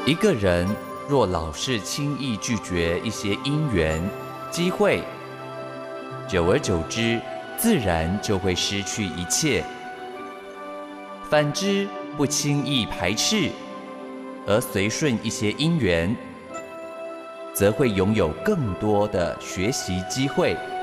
一个人若老是轻易拒绝一些因缘、机会，久而久之，自然就会失去一切。反之，不轻易排斥，而随顺一些因缘，则会拥有更多的学习机会。